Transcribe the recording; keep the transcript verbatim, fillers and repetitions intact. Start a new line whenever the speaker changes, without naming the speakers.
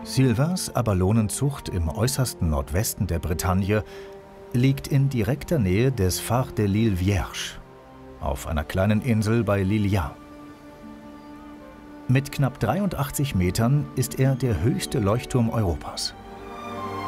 Sylvains Abalonenzucht im äußersten Nordwesten der Bretagne liegt in direkter Nähe des Phare de l'Île Vierge, auf einer kleinen Insel bei Lilias. Mit knapp dreiundachtzig Metern ist er der höchste Leuchtturm Europas.